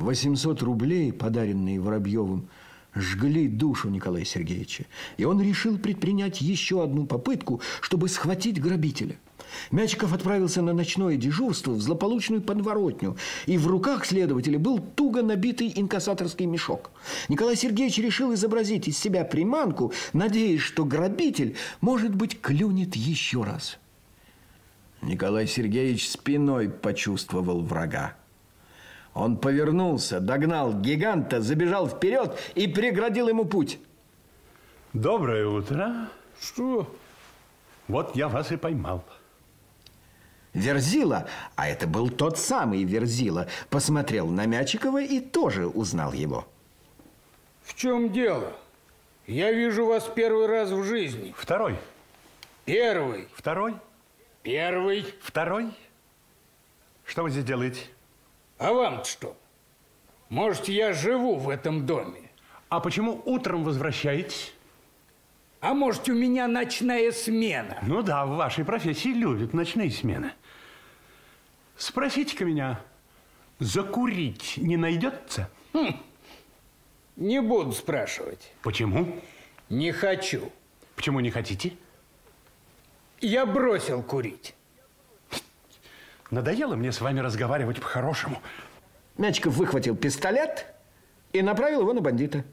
800 рублей, подаренные Воробьевым, жгли душу Николая Сергеевича. И он решил предпринять еще одну попытку, чтобы схватить грабителя. Мячиков отправился на ночное дежурство в злополучную подворотню, и в руках следователя был туго набитый инкассаторский мешок. Николай Сергеевич решил изобразить из себя приманку, надеясь, что грабитель, может быть, клюнет еще раз. Николай Сергеевич спиной почувствовал врага. Он повернулся, догнал гиганта, забежал вперед и преградил ему путь. Доброе утро. Что? Вот я вас и поймал. Верзила, а это был тот самый Верзила, посмотрел на Мячикова и тоже узнал его. В чем дело? Я вижу вас первый раз в жизни. Второй. Первый. Второй. Первый. Второй. Что вы здесь делаете? А вам что? Может, я живу в этом доме? А почему утром возвращаетесь? А может, у меня ночная смена? Ну да, в вашей профессии любят ночные смены. Спросите-ка меня, закурить не найдется? Не буду спрашивать. Почему? Не хочу. Почему не хотите? Я бросил курить. Надоело мне с вами разговаривать по-хорошему. Мячиков выхватил пистолет и направил его на бандита.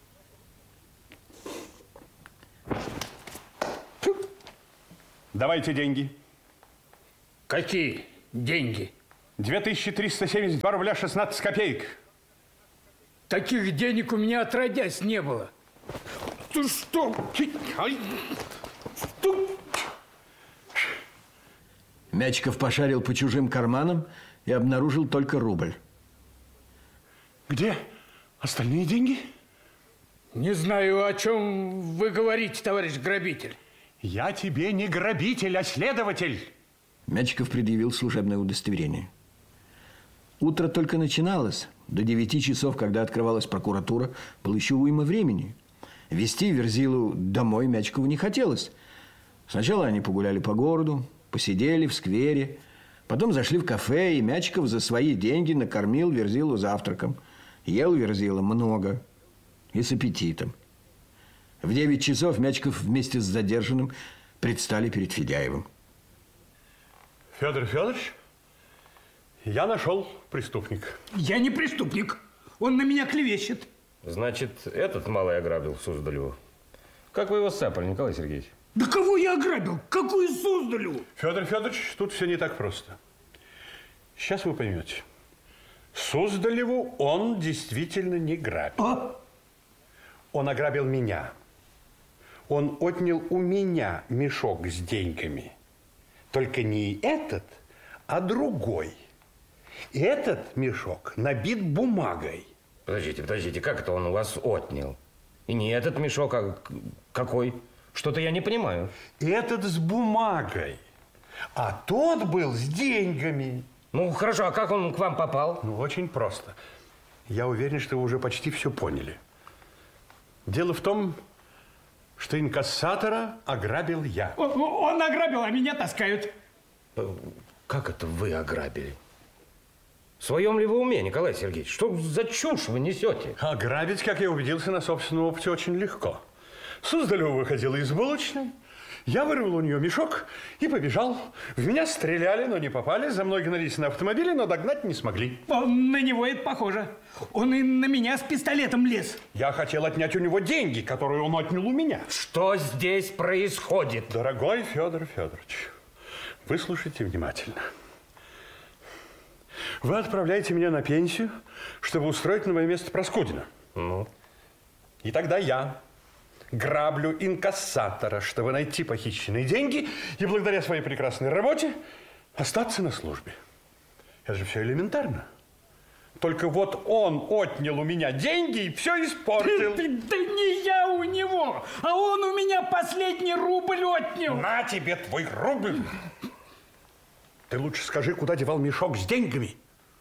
Давайте деньги. Какие деньги? 2372 рубля 16 копеек. Таких денег у меня отродясь не было. Ты что? Мячиков пошарил по чужим карманам и обнаружил только рубль. Где остальные деньги? Не знаю, о чем вы говорите, товарищ грабитель. Я тебе не грабитель, а следователь. Мячиков предъявил служебное удостоверение. Утро только начиналось. До 9 часов, когда открывалась прокуратура, было еще уйма времени. Везти Верзилу домой Мячикову не хотелось. Сначала они погуляли по городу, посидели в сквере. Потом зашли в кафе, и Мячиков за свои деньги накормил Верзилу завтраком. Ел Верзила много и с аппетитом. В 9 часов Мячиков вместе с задержанным предстали перед Федяевым. Федор Федорович, я нашел преступника. Я не преступник. Он на меня клевещет. Значит, этот малый ограбил Суздалеву. Как вы его сцапали, Николай Сергеевич? Да кого я ограбил? Какую Суздалеву? Федор Федорович, тут все не так просто. Сейчас вы поймете. Суздалеву он действительно не грабил. А? Он ограбил меня. Он отнял у меня мешок с деньгами. Только не этот, а другой. И этот мешок набит бумагой. Подождите, как это он у вас отнял? И не этот мешок, а какой? Что-то я не понимаю. Этот с бумагой, а тот был с деньгами. Ну, хорошо, а как он к вам попал? Ну, очень просто. Я уверен, что вы уже почти все поняли. Дело в том, что инкассатора ограбил я. Он ограбил, а меня таскают. Как это вы ограбили? В своем ли вы уме, Николай Сергеевич? Что за чушь вы несете? Ограбить, как я убедился на собственном опыте, очень легко. Суздалева выходила из булочной. Я вырвал у нее мешок и побежал. В меня стреляли, но не попали. За мной гнались на автомобиле, но догнать не смогли. На него это похоже. Он и на меня с пистолетом лез. Я хотел отнять у него деньги, которые он отнял у меня. Что здесь происходит? Дорогой Федор Федорович, выслушайте внимательно. Вы отправляете меня на пенсию, чтобы устроить на мое место Проскудина. Ну? И тогда я граблю инкассатора, чтобы найти похищенные деньги и благодаря своей прекрасной работе остаться на службе. Это же все элементарно. Только вот он отнял у меня деньги и все испортил. Да не я у него, а он у меня последний рубль отнял. На тебе твой рубль. Ты лучше скажи, куда девал мешок с деньгами.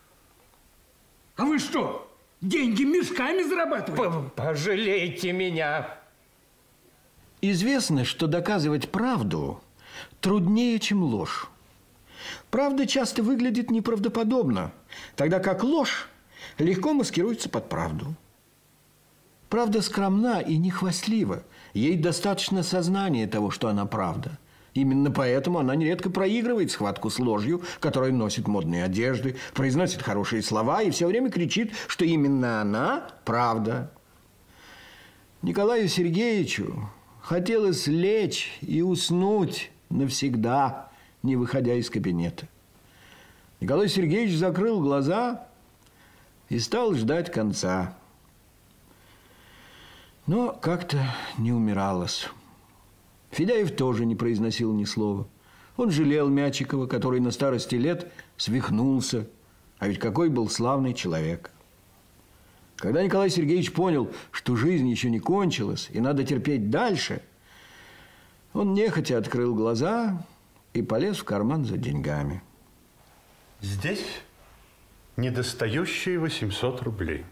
А вы что, деньги мешками зарабатываете? Пожалейте меня. Известно, что доказывать правду труднее, чем ложь. Правда часто выглядит неправдоподобно, тогда как ложь легко маскируется под правду. Правда скромна и не хвастлива. Ей достаточно сознания того, что она правда. Именно поэтому она нередко проигрывает схватку с ложью, которая носит модные одежды, произносит хорошие слова и все время кричит, что именно она правда. Николаю Сергеевичу хотелось лечь и уснуть навсегда, не выходя из кабинета. Николай Сергеевич закрыл глаза и стал ждать конца. Но как-то не умиралось. Федяев тоже не произносил ни слова. Он жалел Мячикова, который на старости лет свихнулся. А ведь какой был славный человек. Когда Николай Сергеевич понял, что жизнь еще не кончилась и надо терпеть дальше, он нехотя открыл глаза и полез в карман за деньгами. Здесь недостающие 800 рублей.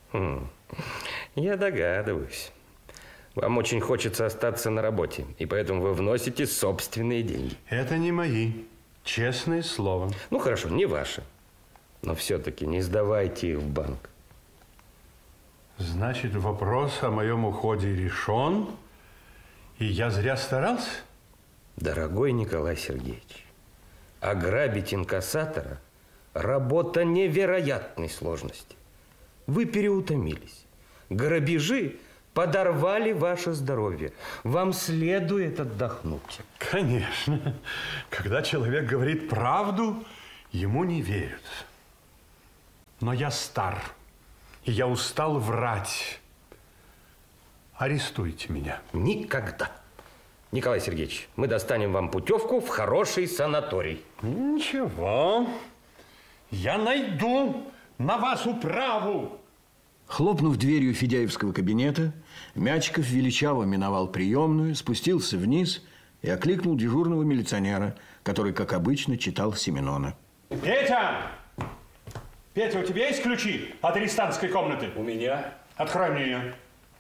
Я догадываюсь. Вам очень хочется остаться на работе, и поэтому вы вносите собственные деньги. Это не мои, честное слово. Ну, хорошо, не ваши. Но все-таки не сдавайте их в банк. Значит, вопрос о моем уходе решен, и я зря старался? Дорогой Николай Сергеевич, ограбить инкассатора – работа невероятной сложности. Вы переутомились. Грабежи подорвали ваше здоровье. Вам следует отдохнуть. Конечно. Когда человек говорит правду, ему не верят. Но я стар, и я устал врать. Арестуйте меня. Никогда. Николай Сергеевич, мы достанем вам путевку в хороший санаторий. Ничего. Я найду на вас управу. Хлопнув дверью Федяевского кабинета, Мячиков величаво миновал приемную, спустился вниз и окликнул дежурного милиционера, который, как обычно, читал Семенона. Петя! Петя, у тебя есть ключи от арестантской комнаты? У меня. Открой мне ее.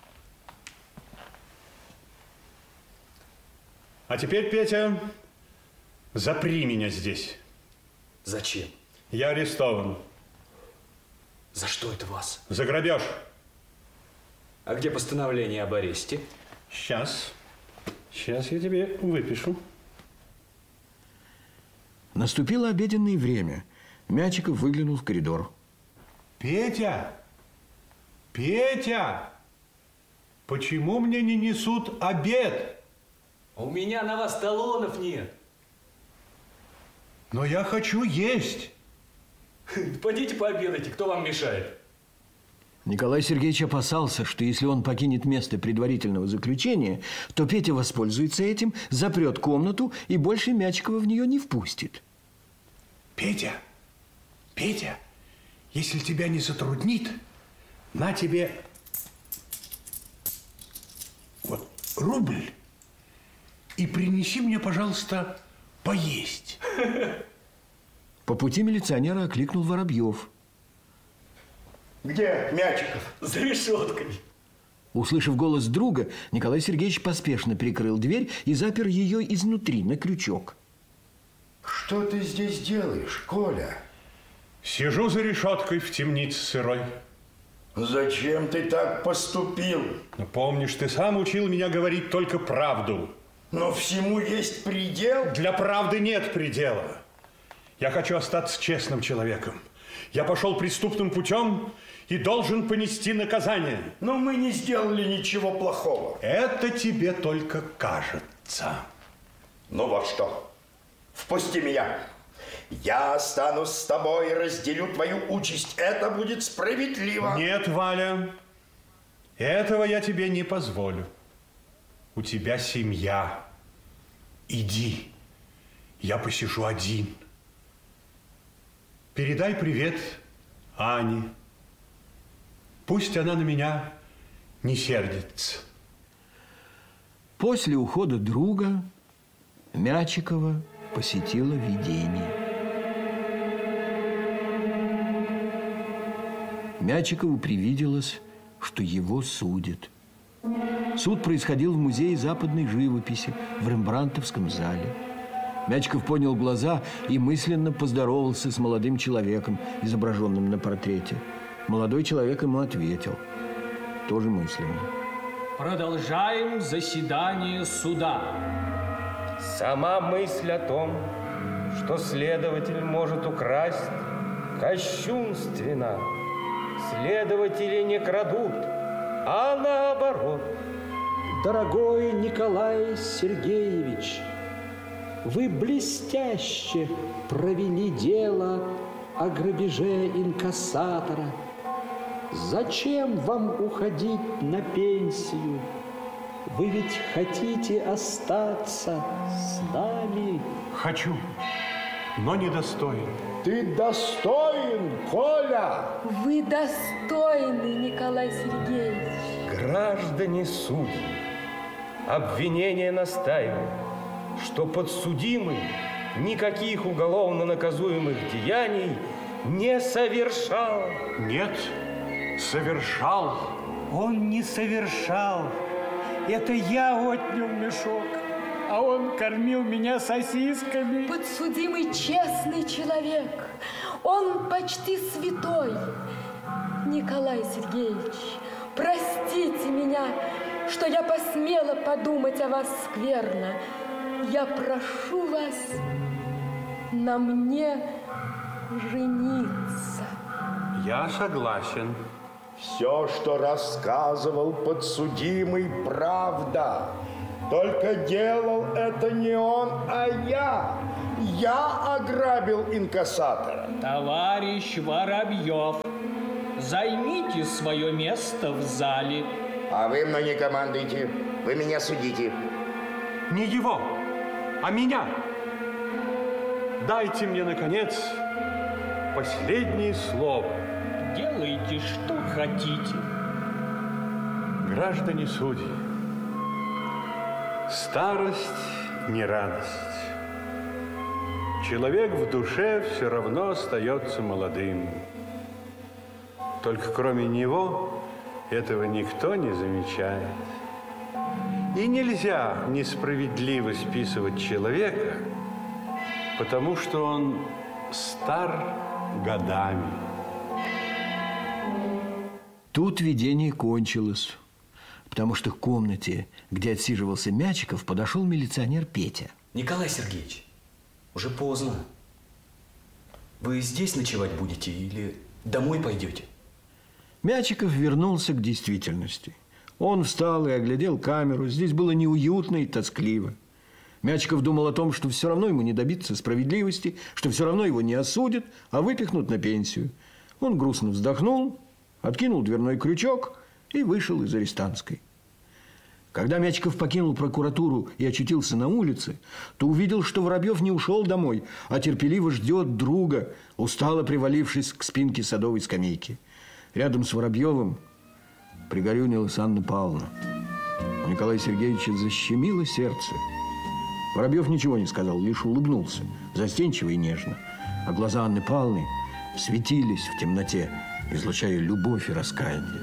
А теперь, Петя, запри меня здесь. Зачем? Я арестован. За что это вас? За грабеж. А где постановление об аресте? Сейчас я тебе выпишу. Наступило обеденное время. Мячиков выглянул в коридор. Петя! Петя! Почему мне не несут обед? У меня на вас талонов нет. Но я хочу есть. Пойдите пообедайте, кто вам мешает? Николай Сергеевич опасался, что если он покинет место предварительного заключения, то Петя воспользуется этим, запрет комнату и больше Мячикова в нее не впустит. Петя, Петя, если тебя не затруднит, на тебе вот рубль и принеси мне, пожалуйста, поесть. По пути милиционера окликнул Воробьев. Где Мячиков? За решеткой. Услышав голос друга, Николай Сергеевич поспешно прикрыл дверь и запер ее изнутри на крючок. Что ты здесь делаешь, Коля? Сижу за решеткой в темнице сырой. Зачем ты так поступил? Но помнишь, ты сам учил меня говорить только правду. Но всему есть предел. Для правды нет предела. Я хочу остаться честным человеком. Я пошел преступным путем и должен понести наказание. Но мы не сделали ничего плохого. Это тебе только кажется. Ну вот что, впусти меня. Я останусь с тобой и разделю твою участь. Это будет справедливо. Нет, Валя, этого я тебе не позволю. У тебя семья. Иди, я посижу один. Передай привет Ане. Пусть она на меня не сердится. После ухода друга Мячикова посетило видение. Мячикову привиделось, что его судят. Суд происходил в Музее западной живописи в Рембрандтовском зале. Мячиков поднял глаза и мысленно поздоровался с молодым человеком, изображенным на портрете. Молодой человек ему ответил, тоже мысленно. Продолжаем заседание суда. Сама мысль о том, что следователь может украсть, кощунственна. Следователи не крадут, а наоборот. Дорогой Николай Сергеевич, вы блестяще провели дело о грабеже инкассатора. Зачем вам уходить на пенсию? Вы ведь хотите остаться с нами? Хочу, но недостоин. Ты достоин, Коля! Вы достойны, Николай Сергеевич. Граждане судьи, обвинение настаивает, что подсудимый никаких уголовно наказуемых деяний не совершал. Нет, совершал. Он не совершал. Это я отнял мешок, а он кормил меня сосисками. Подсудимый честный человек. Он почти святой. Николай Сергеевич, простите меня, что я посмела подумать о вас скверно. Я прошу вас на мне жениться. Я согласен. Все, что рассказывал подсудимый, правда. Только делал это не он, а я. Я ограбил инкассатора. Товарищ Воробьев, займите свое место в зале. А вы мной не командуйте. Вы меня судите. Не его, а меня. Дайте мне, наконец, последнее слово. Делайте, что хотите. Граждане судьи, старость не радость. Человек в душе все равно остается молодым. Только кроме него этого никто не замечает. И нельзя несправедливо списывать человека, потому что он стар годами. Тут видение кончилось, потому что к комнате, где отсиживался Мячиков, подошел милиционер Петя. Николай Сергеевич, уже поздно. Вы здесь ночевать будете или домой пойдете? Мячиков вернулся к действительности. Он встал и оглядел камеру. Здесь было неуютно и тоскливо. Мячиков думал о том, что все равно ему не добиться справедливости, что все равно его не осудят, а выпихнут на пенсию. Он грустно вздохнул, откинул дверной крючок и вышел из арестантской. Когда Мячиков покинул прокуратуру и очутился на улице, то увидел, что Воробьев не ушел домой, а терпеливо ждет друга, устало привалившись к спинке садовой скамейки. Рядом с Воробьевым пригорюнилась Анна Павловна. У Николая Сергеевича защемило сердце. Воробьев ничего не сказал, лишь улыбнулся, застенчиво и нежно. А глаза Анны Павловны светились в темноте, излучая любовь и раскаяние.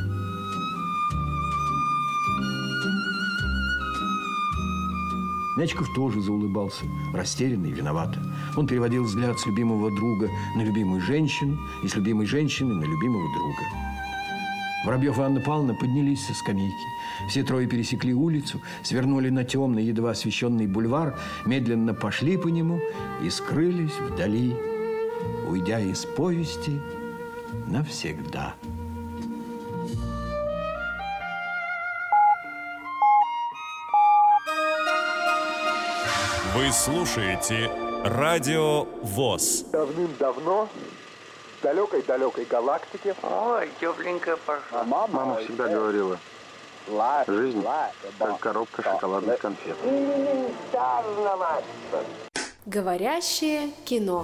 Мячиков тоже заулыбался, растерянный и виновато. Он переводил взгляд с любимого друга на любимую женщину и с любимой женщины на любимого друга. Воробьев и Анна Павловна поднялись со скамейки. Все трое пересекли улицу, свернули на темный, едва освещенный бульвар, медленно пошли по нему и скрылись вдали, уйдя из повести навсегда. Вы слушаете Радио ВОС. Давным-давно в далекой-далекой галактике. Ой, тепленькая пошла. Мама всегда говорила, жизнь как коробка шоколадных конфет. Говорящее кино.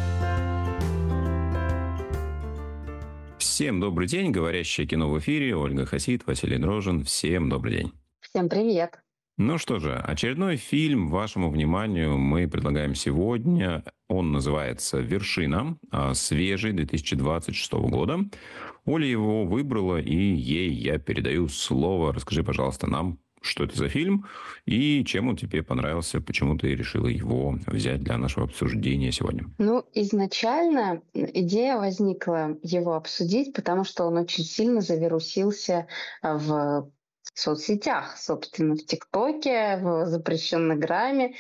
Всем добрый день. Говорящее кино в эфире. Ольга Хасид, Василий Дрожжин. Всем добрый день. Всем привет. Ну что же, очередной фильм вашему вниманию мы предлагаем сегодня. Он называется «Вершина», свежий, 2026 года. Оля его выбрала, и ей я передаю слово. Расскажи, пожалуйста, нам, что это за фильм и чем он тебе понравился, почему ты решила его взять для нашего обсуждения сегодня. Ну, изначально идея возникла его обсудить, потому что он очень сильно завирусился в соцсетях, собственно, в ТикТоке, в запрещенном.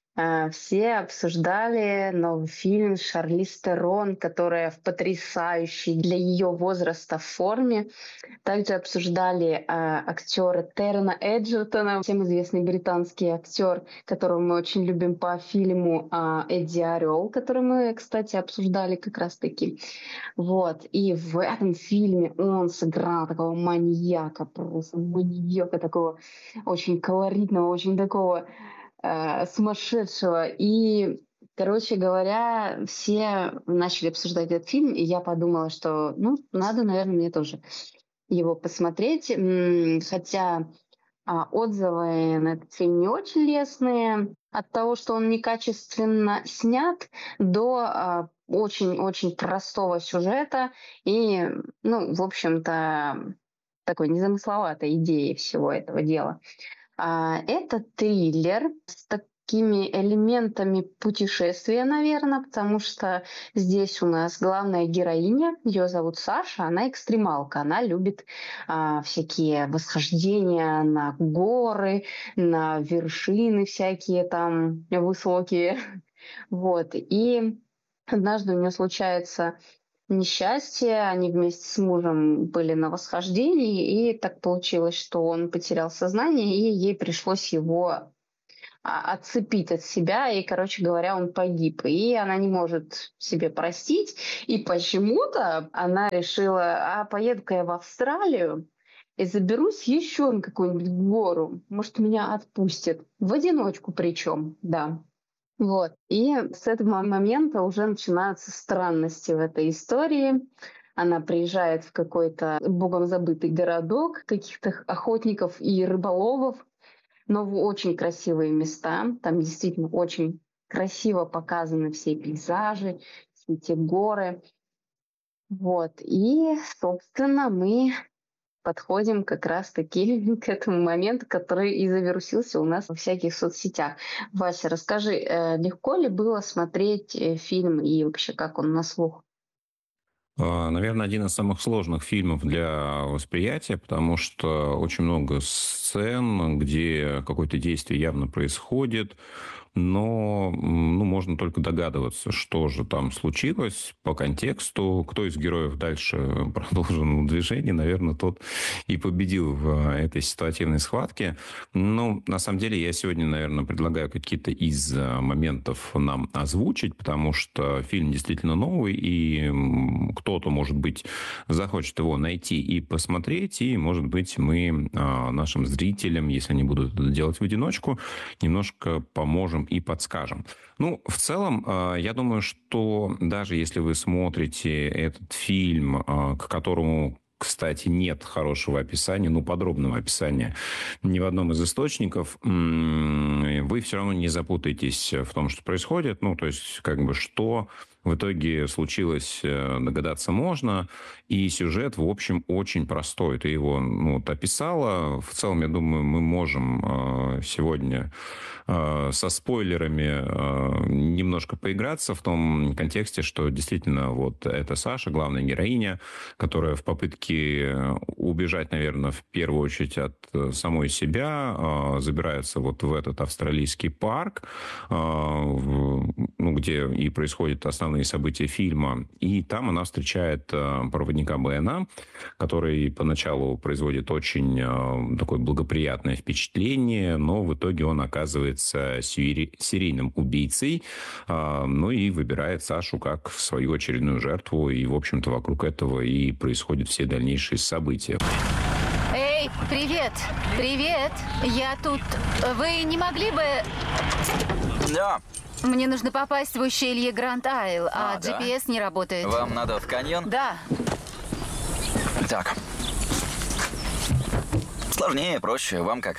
Все обсуждали новый фильм Шарлиз Терон, которая в потрясающей для ее возраста форме. Также обсуждали актера Террена Эджертона, всем известный британский актер, которого мы очень любим по фильму «Эдди Орел», который мы, кстати, обсуждали как раз-таки. Вот. И в этом фильме он сыграл такого маньяка, просто маньяка такого очень колоритного, очень такого сумасшедшего. И, короче говоря, все начали обсуждать этот фильм, и я подумала, что, надо, наверное, мне тоже его посмотреть. Хотя отзывы на этот фильм не очень лестные. От того, что он некачественно снят, до очень-очень простого сюжета и, в общем-то, такой незамысловатой идеи всего этого дела. Это триллер с такими элементами путешествия, наверное, потому что здесь у нас главная героиня, ее зовут Саша, она экстремалка, она любит всякие восхождения на горы, на вершины всякие там высокие. Вот. И однажды у нее случается несчастье, они вместе с мужем были на восхождении, и так получилось, что он потерял сознание, и ей пришлось его отцепить от себя, и, короче говоря, он погиб. И она не может себе простить, и почему-то она решила, поеду-ка я в Австралию и заберусь еще на какую-нибудь гору, может, меня отпустят, в одиночку причем, да. Вот. И с этого момента уже начинаются странности в этой истории. Она приезжает в какой-то богом забытый городок каких-то охотников и рыболовов, но в очень красивые места. Там действительно очень красиво показаны все пейзажи, все эти горы. Вот. И, собственно, мы подходим как раз-таки к этому моменту, который и завирусился у нас во всяких соцсетях. Вася, расскажи, легко ли было смотреть фильм и вообще как он на слух? Наверное, один из самых сложных фильмов для восприятия, потому что очень много сцен, где какое-то действие явно происходит, но можно только догадываться, что же там случилось по контексту, кто из героев дальше продолжил движение, наверное, тот и победил в этой ситуативной схватке. Но на самом деле я сегодня, наверное, предлагаю какие-то из моментов нам озвучить, потому что фильм действительно новый, и кто-то, может быть, захочет его найти и посмотреть, и, может быть, мы нашим зрителям, если они будут это делать в одиночку, немножко поможем и подскажем. В целом, я думаю, что даже если вы смотрите этот фильм, к которому, кстати, нет хорошего описания, подробного описания ни в одном из источников, вы все равно не запутаетесь в том, что происходит. То есть, что в итоге случилось, догадаться можно. И сюжет, в общем, очень простой. Ты его описала. В целом, я думаю, мы можем сегодня со спойлерами немножко поиграться в том контексте, что действительно это Саша, главная героиня, которая в попытке убежать, наверное, в первую очередь от самой себя, забирается в этот австралийский парк, где и происходят основные события фильма. И там она встречает проводника Бена, который поначалу производит очень такое благоприятное впечатление, но в итоге он оказывается серийным убийцей, и выбирает Сашу как свою очередную жертву, и, в общем-то, вокруг этого и происходят все дальнейшие события. Эй, привет! Привет! Я тут. Вы не могли бы... Да. Мне нужно попасть в ущелье Гранд-Айл, а GPS не работает. Вам надо в каньон? Да. Так. Сложнее, проще. Вам как?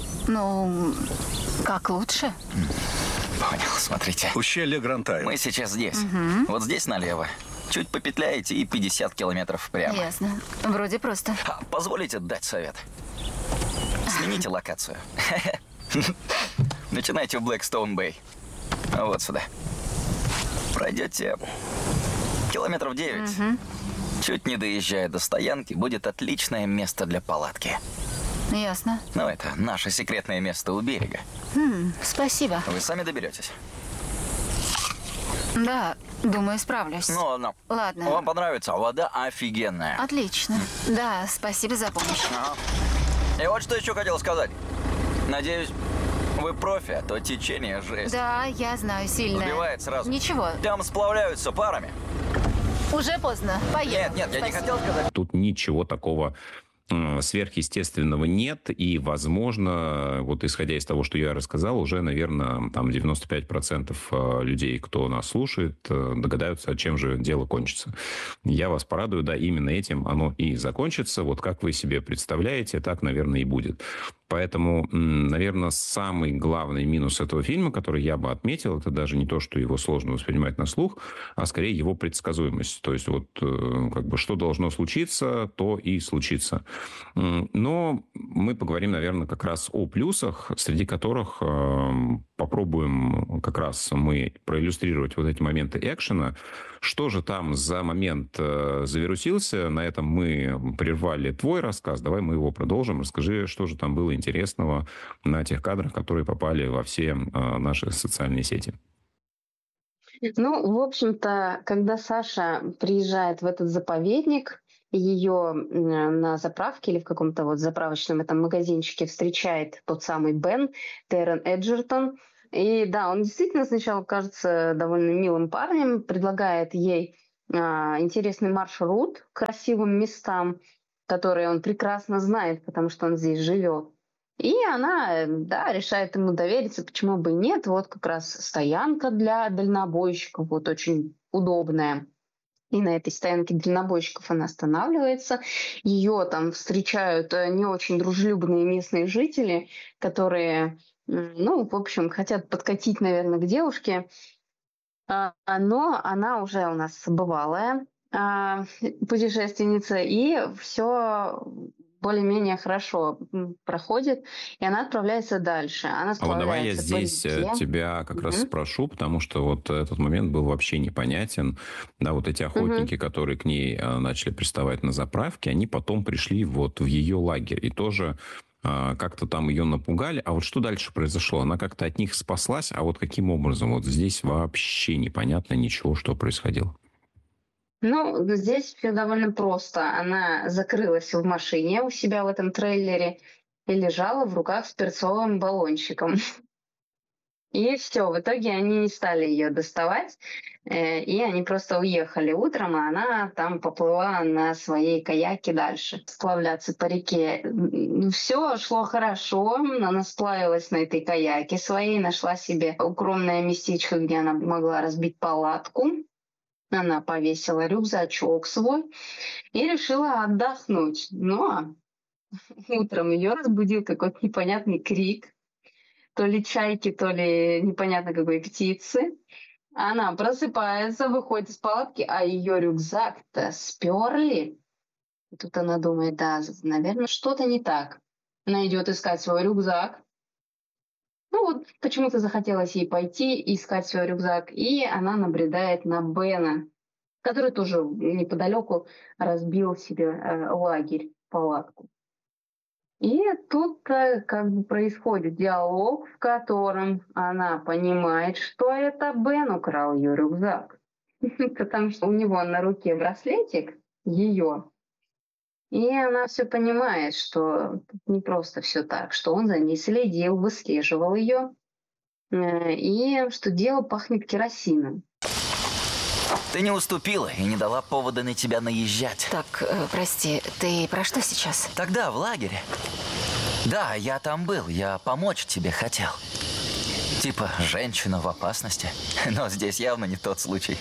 Как лучше? Понял, смотрите. Ущелье Гранд-Айл. Мы сейчас здесь. Вот здесь налево. Чуть попетляете и 50 километров прямо. Ясно. Вроде просто. Позволите дать совет? Смените локацию. Начинайте в Блэкстоун-Бэй. Вот сюда. Пройдете километров 9. Чуть не доезжая до стоянки, будет отличное место для палатки. Ясно. Ну, это наше секретное место у берега. Спасибо. Вы сами доберетесь? Да, думаю, справлюсь. Ну, ладно. Ладно. Вам понравится, вода офигенная. Отлично. Да, спасибо за помощь. И вот что еще хотел сказать. Надеюсь, вы профи, а то течение жесть. Да, я знаю, сильное. Сбивает сразу. Ничего. Там сплавляются парами. Уже поздно. Поеду. Нет, я не хотел сказать. Тут ничего такого сверхъестественного нет, и, возможно, вот исходя из того, что я рассказал, уже, наверное, там 95% людей, кто нас слушает, догадаются, чем же дело кончится. Я вас порадую, да, именно этим оно и закончится. Вот как вы себе представляете, так, наверное, и будет. Поэтому, наверное, самый главный минус этого фильма, который я бы отметил, это даже не то, что его сложно воспринимать на слух, а скорее его предсказуемость. То есть вот как бы что должно случиться, то и случится. Но мы поговорим, наверное, как раз о плюсах, среди которых попробуем как раз мы проиллюстрировать вот эти моменты экшена. Что же там за момент завирусился? На этом мы прервали твой рассказ. Давай мы его продолжим. Расскажи, что же там было интересного на тех кадрах, которые попали во все наши социальные сети. Ну, в общем-то, когда Саша приезжает в этот заповедник, ее на заправке или в каком-то вот заправочном этом магазинчике встречает тот самый Бен, Террен Эджертон. И да, он действительно сначала кажется довольно милым парнем, предлагает ей интересный маршрут к красивым местам, которые он прекрасно знает, потому что он здесь живет. И она, да, решает ему довериться, почему бы и нет. Вот как раз стоянка для дальнобойщиков, вот очень удобная. И на этой стоянке дальнобойщиков она останавливается. Ее там встречают не очень дружелюбные местные жители, которые, ну, в общем, хотят подкатить, наверное, к девушке. Но она уже у нас бывалая путешественница, и все более-менее хорошо проходит, и она отправляется дальше. Она вот давай я здесь тебя как раз спрошу, потому что вот этот момент был вообще непонятен. Да, вот эти охотники, которые к ней начали приставать на заправке, они потом пришли вот в ее лагерь и тоже как-то там ее напугали. А вот что дальше произошло? Она как-то от них спаслась, а вот каким образом? Вот здесь вообще непонятно ничего, что происходило. Ну, здесь все довольно просто. Она закрылась в машине у себя в этом трейлере и лежала в руках с перцовым баллончиком. И все, в итоге они не стали ее доставать, и они просто уехали утром, а она там поплыла на своей каяке дальше, сплавляться по реке. Все шло хорошо, она сплавилась на этой каяке своей, нашла себе укромное местечко, где она могла разбить палатку. Она повесила рюкзачок свой и решила отдохнуть. Но утром ее разбудил какой-то непонятный крик. То ли чайки, то ли непонятно какой птицы. Она просыпается, выходит из палатки, а ее рюкзак-то сперли. И тут она думает, да, наверное, что-то не так. Она идет искать свой рюкзак. Ну вот почему-то захотелось ей пойти искать свой рюкзак, и она набредает на Бена, который тоже неподалеку разбил себе лагерь, палатку. И тут как бы происходит диалог, в котором она понимает, что это Бен украл ее рюкзак, потому что у него на руке браслетик ее. И она все понимает, что не просто все так, что он за ней следил, выслеживал ее, и что дело пахнет керосином. Ты не уступила и не дала повода на тебя наезжать. Так, прости, ты про что сейчас? Тогда в лагере. Да, я там был, я помочь тебе хотел. Типа женщина в опасности. Но здесь явно не тот случай.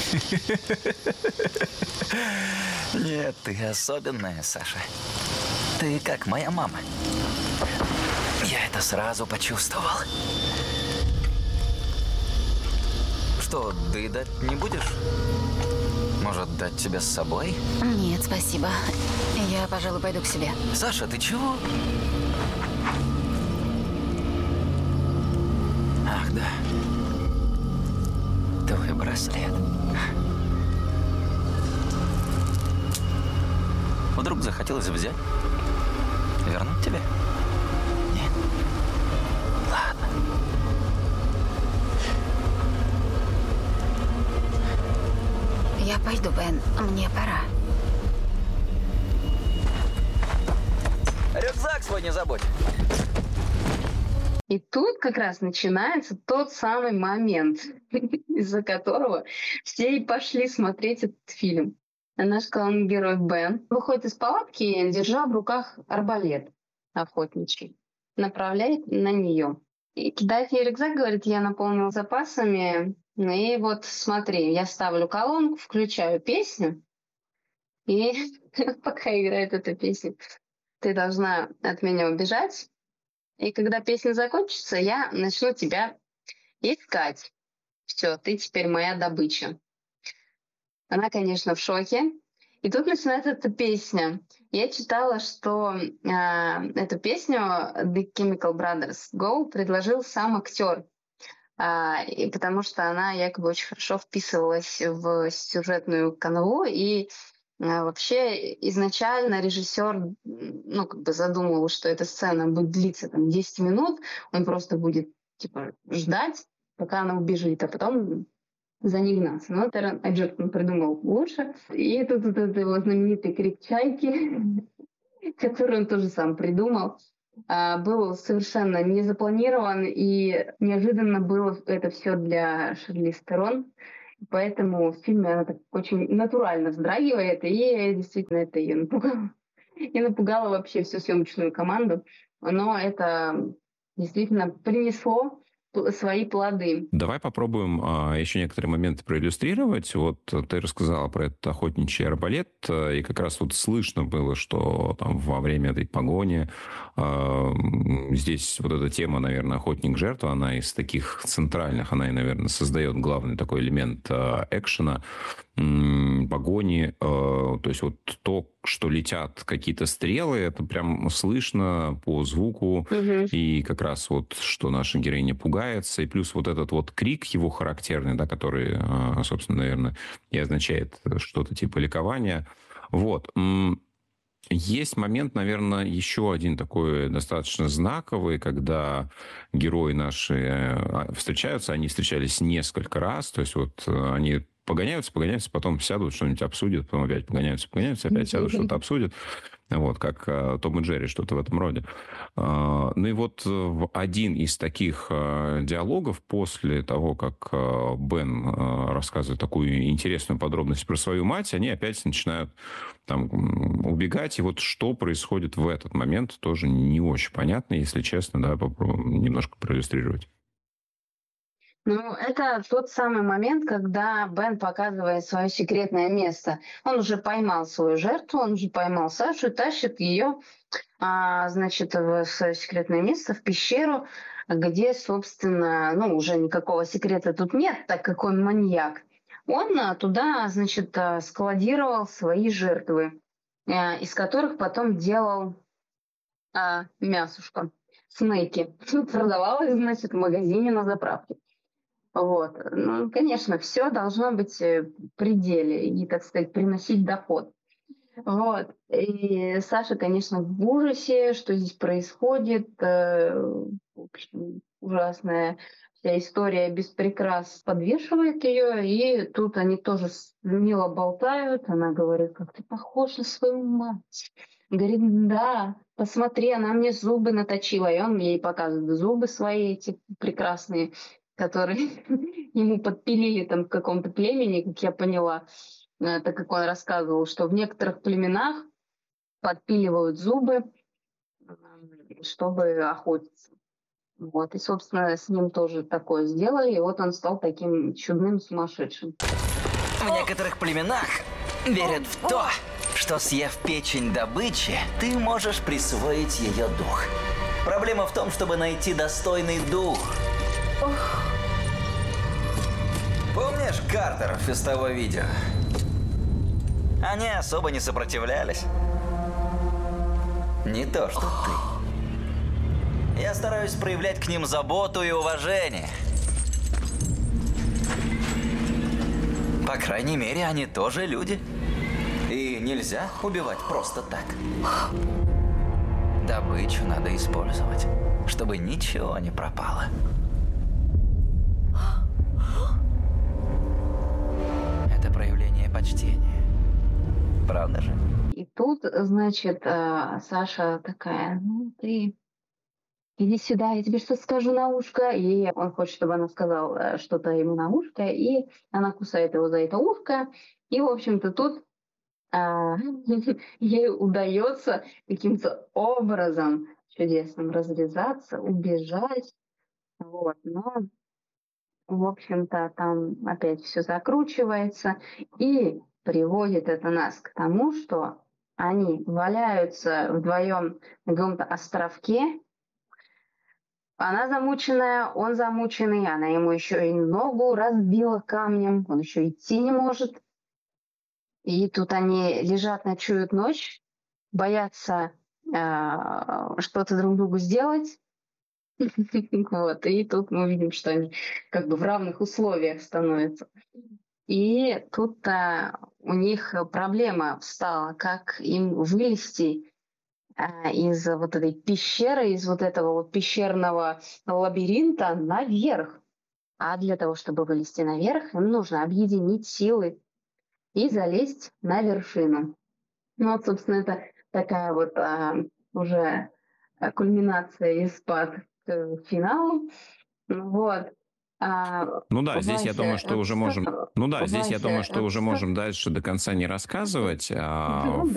Нет, ты особенная, Саша. Ты как моя мама. Я это сразу почувствовал. Что, доедать не будешь? Может, дать тебя с собой? Нет, спасибо. Я, пожалуй, пойду к себе. Саша, ты чего? Ах, да. Твой браслет. Вдруг захотелось взять? Вернуть тебе? Нет? Ладно. Я пойду, Бен. Мне пора. Рюкзак свой не забудь. И тут как раз начинается тот самый момент, из-за которого все и пошли смотреть этот фильм. Наш главный герой Бен выходит из палатки, держа в руках арбалет охотничий, направляет на нее. И кидает ей рюкзак, говорит, я наполнил запасами. И вот смотри, я ставлю колонку, включаю песню, и пока играет эта песня, ты должна от меня убежать. И когда песня закончится, я начну тебя искать. Все, ты теперь моя добыча. Она, конечно, в шоке. И тут начинается эта песня. Я читала, что эту песню The Chemical Brothers Go предложил сам актер. И потому что она якобы очень хорошо вписывалась в сюжетную канву. И вообще изначально режиссер задумывал, что эта сцена будет длиться 10 минут. Он просто будет ждать, пока она убежит, а потом за ней гнаться. Но Террен Эджертон придумал лучше. И тут вот этот его знаменитый крик чайки, который он тоже сам придумал, был совершенно не запланирован, и неожиданно было это все для Шарлиз Терон. Поэтому в фильме она так очень натурально вздрагивает, и действительно это ее напугало. И напугало вообще всю съемочную команду. Но это действительно принесло свои плоды. Давай попробуем еще некоторые моменты проиллюстрировать. Вот ты рассказала про этот охотничий арбалет, и как раз вот слышно было, что там во время этой погони здесь вот эта тема, наверное, охотник-жертва, она из таких центральных, она, наверное, создает главный такой элемент экшена, погони, то есть вот то, что летят какие-то стрелы, это прям слышно по звуку, и как раз вот, что наша героиня пугается, и плюс вот этот вот крик его характерный, да, который, собственно, наверное, и означает что-то типа ликования. Вот. Есть момент, наверное, еще один такой достаточно знаковый, когда герои наши встречаются, они встречались несколько раз, то есть вот они погоняются, потом сядут, что-нибудь обсудят, потом опять погоняются, опять сядут, что-то обсудят. Вот, как Том и Джерри, что-то в этом роде. Ну и вот один из таких диалогов после того, как Бен рассказывает такую интересную подробность про свою мать, они опять начинают там убегать. И вот что происходит в этот момент, тоже не очень понятно, если честно. Да, попробуем немножко проиллюстрировать. Ну, это тот самый момент, когда Бен показывает свое секретное место. Он уже поймал свою жертву, он уже поймал Сашу и тащит ее, значит, в свое секретное место, в пещеру, где, собственно, уже никакого секрета тут нет, так как он маньяк. Он туда, значит, складировал свои жертвы, из которых потом делал мясушко, снеки. Продавалось, значит, в магазине на заправке. Вот. Ну, конечно, все должно быть в пределе и, так сказать, приносить доход. Вот. И Саша, конечно, в ужасе, что здесь происходит. В общем, ужасная вся история без прикрас подвешивает ее. И тут они тоже мило болтают. Она говорит, как ты похож на свою мать. Говорит, да, посмотри, она мне зубы наточила. И он ей показывает зубы свои эти прекрасные, которые ему подпилили там в каком-то племени, как я поняла, так как он рассказывал, что в некоторых племенах подпиливают зубы, чтобы охотиться. Вот. И, собственно, с ним тоже такое сделали, и вот он стал таким чудным сумасшедшим. В некоторых племенах верят в то, что, съев печень добычи, ты можешь присвоить ее дух. Проблема в том, чтобы найти достойный дух. Помнишь Картеров из того видео? Они особо не сопротивлялись. Не то, что ты. Я стараюсь проявлять к ним заботу и уважение. По крайней мере, они тоже люди. И нельзя убивать просто так. Добычу надо использовать, чтобы ничего не пропало. Это проявление почтения. Правда же? И тут, значит, Саша такая, ну ты иди сюда, я тебе что-то скажу на ушко. И он хочет, чтобы она сказала что-то ему на ушко, и она кусает его за это ушко. И, в общем-то, тут ей удается каким-то образом чудесным развязаться, убежать. Вот. Но, в общем-то, там опять все закручивается. И приводит это нас к тому, что они валяются вдвоем на каком-то островке. Она замученная, он замученный, она ему еще и ногу разбила камнем, он еще идти не может. И тут они лежат, ночуют ночь, боятся что-то друг другу сделать. Вот. И тут мы видим, что они как бы в равных условиях становятся. И тут у них проблема встала, как им вылезти из вот этой пещеры, из вот этого вот пещерного лабиринта наверх. А для того, чтобы вылезти наверх, им нужно объединить силы и залезть на вершину. Ну вот, собственно, это такая вот уже кульминация и спад к финалу. Вот. Ну да, здесь я думаю, что уже можем. Ну да, здесь я думаю, что уже можем дальше до конца не рассказывать.